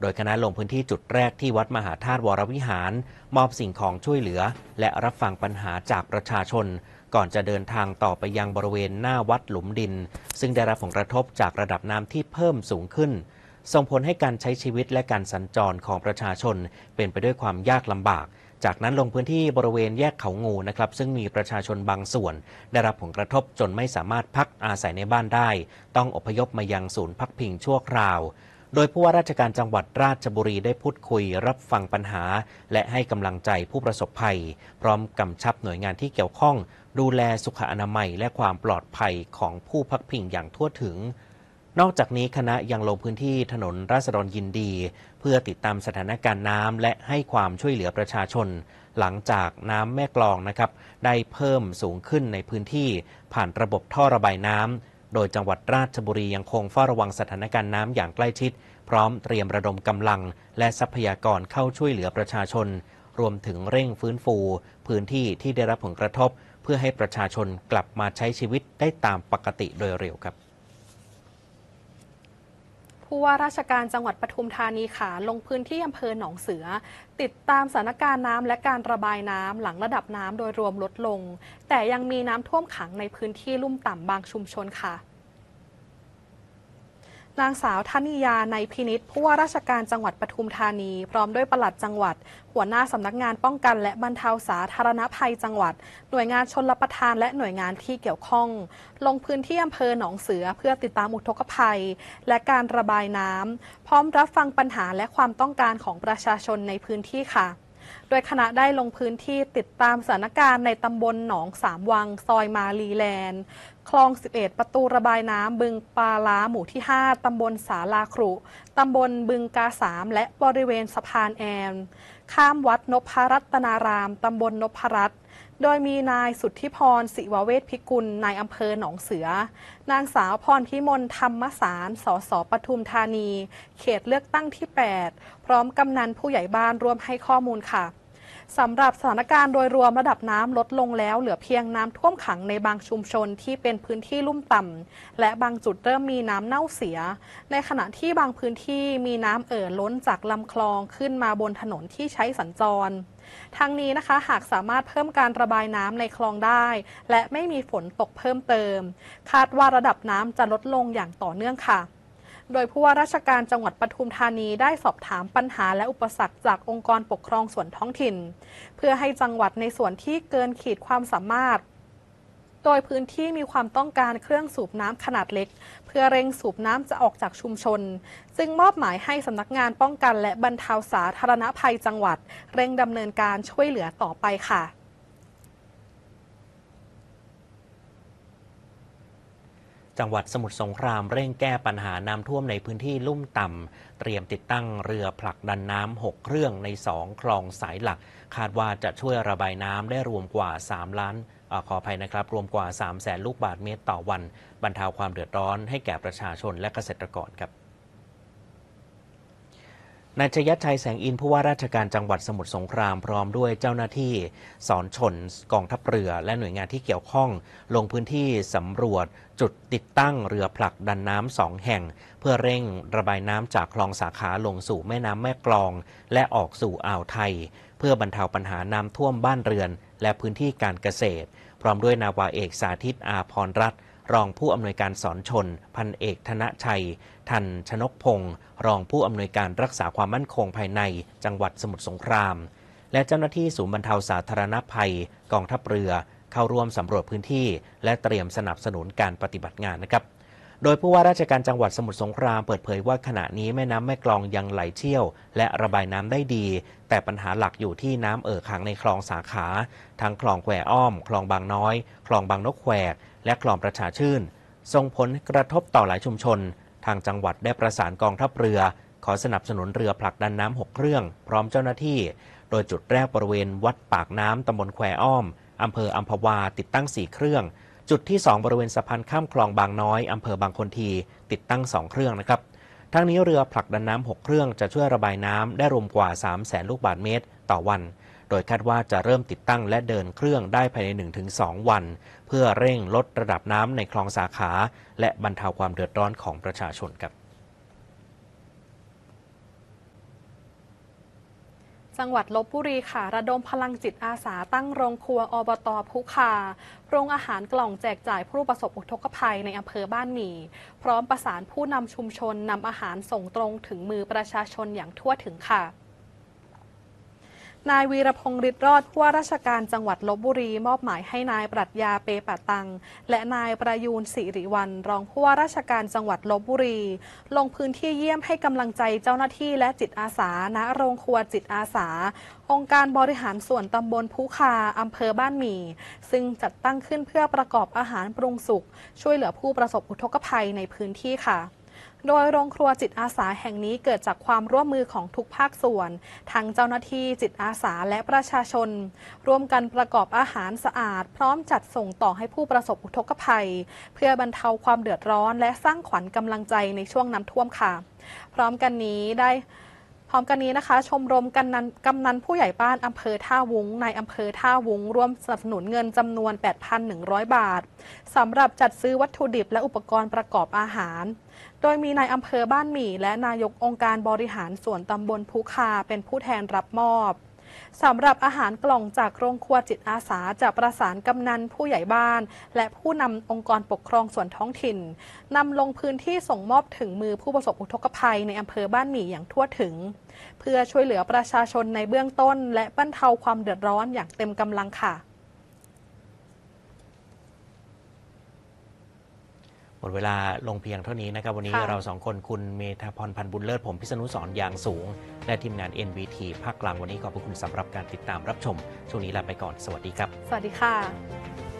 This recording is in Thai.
โดยคณะลงพื้นที่จุดแรกที่วัดมหาธาตุวรวิหารมอบสิ่งของช่วยเหลือและรับฟังปัญหาจากประชาชนก่อนจะเดินทางต่อไปยังบริเวณหน้าวัดหลุมดินซึ่งได้รับผลกระทบจากระดับน้ำที่เพิ่มสูงขึ้นส่งผลให้การใช้ชีวิตและการสัญจรของประชาชนเป็นไปด้วยความยากลำบากจากนั้นลงพื้นที่บริเวณแยกเขางูนะครับซึ่งมีประชาชนบางส่วนได้รับผลกระทบจนไม่สามารถพักอาศัยในบ้านได้ต้องอพยพมายังศูนย์พักพิงชั่วคราวโดยผู้ว่าราชการจังหวัดราชบุรีได้พูดคุยรับฟังปัญหาและให้กำลังใจผู้ประสบภัยพร้อมกำชับหน่วยงานที่เกี่ยวข้องดูแลสุขอนามัยและความปลอดภัยของผู้พักพิงอย่างทั่วถึงนอกจากนี้คณะยังลงพื้นที่ถนนราษฎรยินดีเพื่อติดตามสถานการณ์น้ำและให้ความช่วยเหลือประชาชนหลังจากน้ำแม่กลองนะครับได้เพิ่มสูงขึ้นในพื้นที่ผ่านระบบท่อระบายน้ำโดยจังหวัดราชบุรียังคงเฝ้าระวังสถานการณ์น้ำอย่างใกล้ชิดพร้อมเตรียมระดมกำลังและทรัพยากรเข้าช่วยเหลือประชาชนรวมถึงเร่งฟื้นฟูพื้นที่ที่ได้รับผลกระทบเพื่อให้ประชาชนกลับมาใช้ชีวิตได้ตามปกติโดยเร็วครับผู้ว่าราชการจังหวัดปทุมธานีค่ะลงพื้นที่อำเภอหนองเสือติดตามสถานการณ์น้ำและการระบายน้ำหลังระดับน้ำโดยรวมลดลงแต่ยังมีน้ำท่วมขังในพื้นที่ลุ่มต่ำบางชุมชนค่ะนางสาวธนิยาในพินิจผู้ว่าราชการจังหวัดปทุมธานีพร้อมด้วยปลัดจังหวัดหัวหน้าสำนักงานป้องกันและบรรเทาสาธารณภัยจังหวัดหน่วยงานชลประทานและหน่วยงานที่เกี่ยวข้องลงพื้นที่อำเภอหนองเสือเพื่อติดตามอุทกภัยและการระบายน้ำพร้อมรับฟังปัญหาและความต้องการของประชาชนในพื้นที่ค่ะโดยคณะได้ลงพื้นที่ติดตามสถานการณ์ในตำบลหนองสามวังซอยมาลีแลนด์คลอง 11 ประตูระบายน้ำบึงปลาล้าหมู่ที่ 5 ตำบลสาลาครุตำบลบึงกา3และบริเวณสะพานแอนข้ามวัดนพรัตนารามตำบลนพรัตน์โดยมีนายสุทธิพรศิวเวชพิกุลนายอำเภอหนองเสือนางสาวพรพิมลธรรมสารสสปทุมธานีเขตเลือกตั้งที่ 8 พร้อมกำนันผู้ใหญ่บ้านร่วมให้ข้อมูลค่ะสำหรับสถานการณ์โดยรวมระดับน้ำลดลงแล้วเหลือเพียงน้ำท่วมขังในบางชุมชนที่เป็นพื้นที่ลุ่มต่ำและบางจุดเริ่มมีน้ำเน่าเสียในขณะที่บางพื้นที่มีน้ำล้นจากลำคลองขึ้นมาบนถนนที่ใช้สัญจรทั้งนี้นะคะหากสามารถเพิ่มการระบายน้ำในคลองได้และไม่มีฝนตกเพิ่มเติมคาดว่าระดับน้ำจะลดลงอย่างต่อเนื่องค่ะโดยผู้ว่าราชการจังหวัดปทุมธานีได้สอบถามปัญหาและอุปสรรคจากองค์กรปกครองส่วนท้องถิ่นเพื่อให้จังหวัดในส่วนที่เกินขีดความสามารถโดยพื้นที่มีความต้องการเครื่องสูบน้ำขนาดเล็กเพื่อเร่งสูบน้ำจะออกจากชุมชนจึงมอบหมายให้สำนักงานป้องกันและบรรเทาสาธารณภัยจังหวัดเร่งดำเนินการช่วยเหลือต่อไปค่ะจังหวัดสมุทรสงครามเร่งแก้ปัญหาน้ำท่วมในพื้นที่ลุ่มต่ำเตรียมติดตั้งเรือผลักดันน้ำ6เครื่องใน2คลองสายหลักคาดว่าจะช่วยระบายน้ำได้รวมกว่า3ล้านขออภัยนะครับรวมกว่า 300,000 ลูกบาศก์เมตรต่อวันบรรเทาความเดือดร้อนให้แก่ประชาชนและเกษตรกรครับนายชยัตชัยแสงอินผู้ว่าราชการจังหวัดสมุทรสงครามพร้อมด้วยเจ้าหน้าที่สอนชนกองทัพเรือและหน่วยงานที่เกี่ยวข้องลงพื้นที่สำรวจจุดติดตั้งเรือผลักดันน้ำ2แห่งเพื่อเร่งระบายน้ำจากคลองสาขาลงสู่แม่น้ำแม่กลองและออกสู่อ่าวไทยเพื่อบรรเทาปัญหาน้ำท่วมบ้านเรือนและพื้นที่การเกษตรพร้อมด้วยนาวาเอกสาธิตอาภรณ์รัตน์รองผู้อำนวยการสอนชนพันเอกธนชัยทันชนกพงศ์รองผู้อำนวยการรักษาความมั่นคงภายในจังหวัดสมุทรสงครามและเจ้าหน้าที่ศูนย์บรรเทาสาธารณภัยกองทัพเรือเข้าร่วมสำรวจพื้นที่และเตรียมสนับสนุนการปฏิบัติงานนะครับโดยผู้ว่าราชการจังหวัดสมุทรสงครามเปิดเผยว่าขณะนี้แม่น้ำแม่กลองยังไหลเชี่ยวและระบายน้ำได้ดีแต่ปัญหาหลักอยู่ที่น้ำขังในคลองสาขาทั้งคลองแควอ้อมคลองบางน้อยคลองบางนกแควกและคลองประชาชื่นส่งผลกระทบต่อหลายชุมชนทางจังหวัดได้ประสานกองทัพเรือขอสนับสนุนเรือผลักดันน้ำ6เครื่องพร้อมเจ้าหน้าที่โดยจุดแรกบริเวณวัดปากน้ำตำบลแควอ้อมอำเภออัมพวาติดตั้ง4เครื่องจุดที่2บริเวณสะพานข้ามคลองบางน้อยอำเภอบางคนทีติดตั้ง2เครื่องนะครับทั้งนี้เรือผลักดันน้ำ6เครื่องจะช่วยระบายน้ำได้รวมกว่า 300,000 ลูกบาศก์เมตรต่อวันโดยคาดว่าจะเริ่มติดตั้งและเดินเครื่องได้ภายใน 1-2 วันเพื่อเร่งลดระดับน้ำในคลองสาขาและบรรเทาความเดือดร้อนของประชาชนครับจังหวัดลพบุรีค่ะระดมพลังจิตอาสาตั้งโรงครัวอบต.พุคาโรงอาหารกล่องแจกจ่ายผู้ประสบอุทกภัยในอำเภอบ้านหมี่พร้อมประสานผู้นำชุมชนนำอาหารส่งตรงถึงมือประชาชนอย่างทั่วถึงค่ะนายวีรพงษ์ฤทธิ์รอดผู้ว่าราชการจังหวัดลพบุรีมอบหมายให้นายปรัชญาเปปะตังและนายประยูนสิริวัลย์รองผู้ว่าราชการจังหวัดลพบุรีลงพื้นที่เยี่ยมให้กำลังใจเจ้าหน้าที่และจิตอาสาณโรงครัวจิตอาสาองค์การบริหารส่วนตำบลพุคาอำเภอบ้านหมี่ซึ่งจัดตั้งขึ้นเพื่อประกอบอาหารปรุงสุกช่วยเหลือผู้ประสบอุทกภัยในพื้นที่ค่ะโดยโรงครัวจิตอาสาแห่งนี้เกิดจากความร่วมมือของทุกภาคส่วนทั้งเจ้าหน้าที่จิตอาสาและประชาชนร่วมกันประกอบอาหารสะอาดพร้อมจัดส่งต่อให้ผู้ประสบอุทกภัยเพื่อบรรเทาความเดือดร้อนและสร้างขวัญกำลังใจในช่วงน้ำท่วมค่ะพร้อมกันนี้นะคะชมรมกำนันผู้ใหญ่บ้านอำเภอท่าวุ้งในอำเภอท่าวุ้งร่วมสนับสนุนเงินจำนวน 8,100 บาทสำหรับจัดซื้อวัตถุดิบและอุปกรณ์ประกอบอาหารโดยมีนายอำเภอบ้านหมี่และนายกองค์การบริหารส่วนตำบลพุคาเป็นผู้แทนรับมอบสำหรับอาหารกล่องจากโรงครัวจิตอาสาจะประสานกำนันผู้ใหญ่บ้านและผู้นำองค์กรปกครองส่วนท้องถิ่นนำลงพื้นที่ส่งมอบถึงมือผู้ประสบอุทกภัยในอำเภอบ้านหมี่อย่างทั่วถึงเพื่อช่วยเหลือประชาชนในเบื้องต้นและบรรเทาความเดือดร้อนอย่างเต็มกำลังค่ะหมดเวลาลงเพียงเท่านี้นะครับวันนี้เราสองคนคุณเมธาพรพันธ์บุญเลิศผมพิษณุสรอย่างสูงและทีมงาน NVT ภาคกลางวันนี้ขอบคุณสำหรับการติดตามรับชมช่วงนี้ลาไปก่อนสวัสดีครับสวัสดีค่ะ